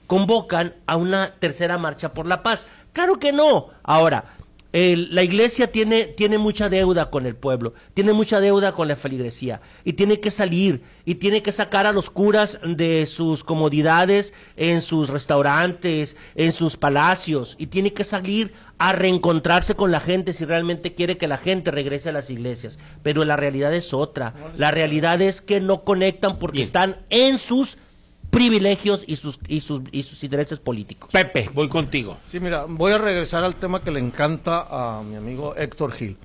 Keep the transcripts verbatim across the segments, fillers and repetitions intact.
convocan a una tercera marcha por la paz. Claro que no. Ahora, el, la iglesia tiene, tiene mucha deuda con el pueblo, tiene mucha deuda con la feligresía, y tiene que salir, y tiene que sacar a los curas de sus comodidades en sus restaurantes, en sus palacios, y tiene que salir a reencontrarse con la gente si realmente quiere que la gente regrese a las iglesias. Pero la realidad es otra. La realidad es que no conectan porque Bien. están en sus privilegios y sus, y sus y sus intereses políticos. Pepe, voy contigo. Sí, mira, voy a regresar al tema que le encanta a mi amigo Héctor Gil.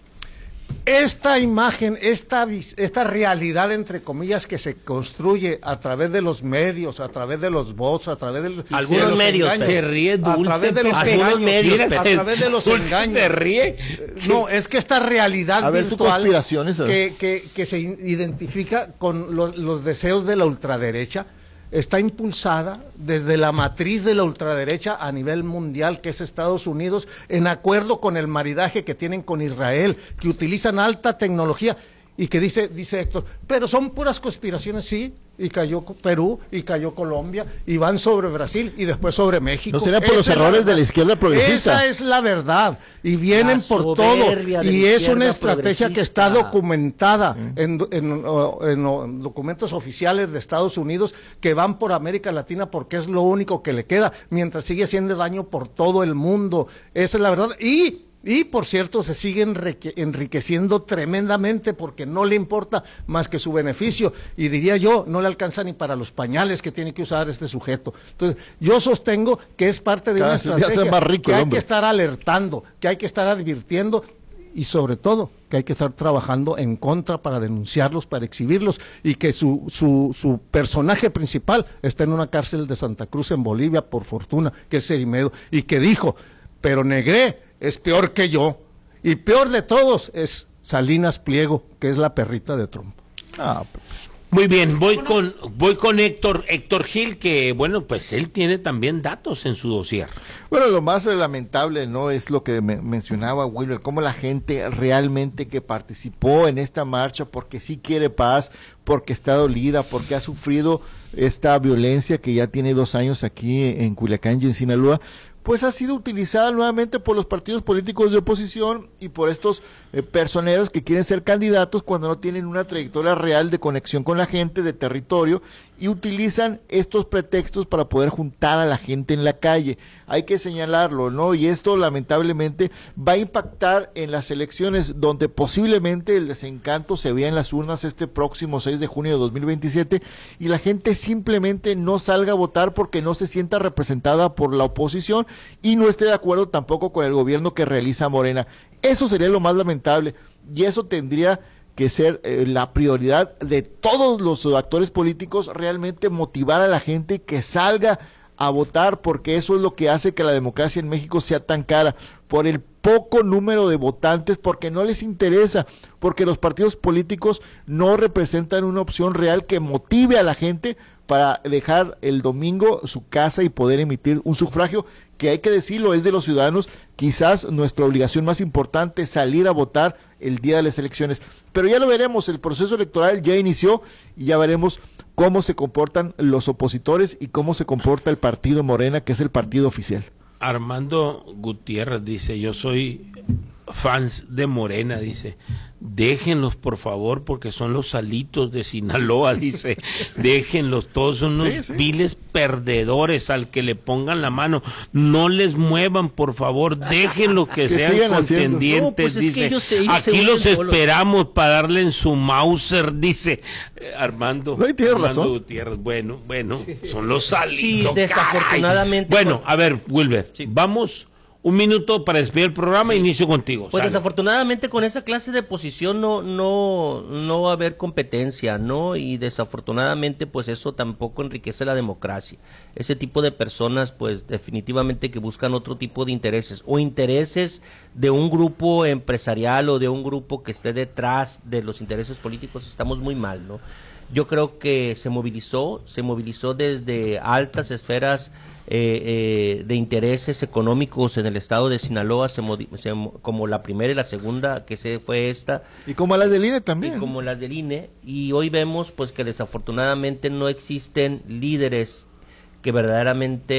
Esta imagen, esta, esta realidad, entre comillas, que se construye a través de los medios, a través de los bots, a través de, algunos de los medios, engaños, se ríe dulce, a través de los algunos engaños, medios, a través de los engaños. Se ríe. No, es que esta realidad a ver, virtual que, que, que se identifica con los, los deseos de la ultraderecha, está impulsada desde la matriz de la ultraderecha a nivel mundial, que es Estados Unidos, en acuerdo con el maridaje que tienen con Israel, que utilizan alta tecnología, y que dice, dice Héctor, pero son puras conspiraciones, sí, y cayó Perú, y cayó Colombia, y van sobre Brasil, y después sobre México. ¿No será por los errores de la izquierda progresista? Esa es la verdad, y vienen por todo, y es una estrategia que está documentada mm. en, en, en, en documentos oficiales de Estados Unidos, que van por América Latina porque es lo único que le queda, mientras sigue haciendo daño por todo el mundo. Esa es la verdad, y... Y, por cierto, se sigue enriqueciendo tremendamente porque no le importa más que su beneficio. Y diría yo, no le alcanza ni para los pañales que tiene que usar este sujeto. Entonces, yo sostengo que es parte de Cada una estrategia más rico, que hay hombre. que estar alertando, que hay que estar advirtiendo y, sobre todo, que hay que estar trabajando en contra para denunciarlos, para exhibirlos, y que su, su, su personaje principal está en una cárcel de Santa Cruz en Bolivia, por fortuna, que es Cerimedo, y que dijo, pero Negré es peor que yo, y peor de todos es Salinas Pliego, que es la perrita de Trump. Ah, muy bien, voy con voy con Héctor Héctor Gil, que bueno, pues él tiene también datos en su dossier. Bueno, lo más lamentable, no, es lo que me mencionaba Wilber, cómo la gente realmente que participó en esta marcha porque sí quiere paz, porque está dolida, porque ha sufrido esta violencia que ya tiene dos años aquí en Culiacán y en Sinaloa, pues ha sido utilizada nuevamente por los partidos políticos de oposición y por estos eh, personeros que quieren ser candidatos cuando no tienen una trayectoria real de conexión con la gente, de territorio, y utilizan estos pretextos para poder juntar a la gente en la calle. Hay que señalarlo, ¿no? Y esto lamentablemente va a impactar en las elecciones, donde posiblemente el desencanto se vea en las urnas este próximo seis de junio de dos mil veintisiete, y la gente simplemente no salga a votar porque no se sienta representada por la oposición y no esté de acuerdo tampoco con el gobierno que realiza Morena. Eso sería lo más lamentable, y eso tendría que ser eh, la prioridad de todos los actores políticos, realmente motivar a la gente que salga a votar, porque eso es lo que hace que la democracia en México sea tan cara, por el poco número de votantes, porque no les interesa, porque los partidos políticos no representan una opción real que motive a la gente para dejar el domingo su casa y poder emitir un sufragio que, hay que decirlo, es de los ciudadanos, quizás nuestra obligación más importante, salir a votar el día de las elecciones. Pero ya lo veremos, el proceso electoral ya inició y ya veremos cómo se comportan los opositores y cómo se comporta el partido Morena, que es el partido oficial. Armando Gutiérrez dice, yo soy fans de Morena, dice, déjenlos por favor porque son los salitos de Sinaloa, dice, déjenlos, todos son unos sí, sí. viles perdedores, al que le pongan la mano, no les muevan por favor, déjenlos que, que sean contendientes, no, pues dice, ellos se, ellos aquí los esperamos para darle en su Mauser, dice eh, Armando, no, Armando razón. Gutiérrez, bueno, bueno, son los salitos, sí, desafortunadamente. Bueno, a ver, Wilber, sí. vamos un minuto para despedir el programa, sí. inicio contigo. Pues sale. Desafortunadamente con esa clase de posición no no no va a haber competencia, ¿no? Y desafortunadamente pues eso tampoco enriquece la democracia. Ese tipo de personas pues definitivamente que buscan otro tipo de intereses, o intereses de un grupo empresarial o de un grupo que esté detrás de los intereses políticos, estamos muy mal, ¿no? Yo creo que se movilizó, se movilizó desde altas esferas Eh, eh, de intereses económicos en el estado de Sinaloa, se, se, como la primera y la segunda, que se fue esta. Y como las del I N E también. Y como las del I N E, y hoy vemos pues que desafortunadamente no existen líderes que verdaderamente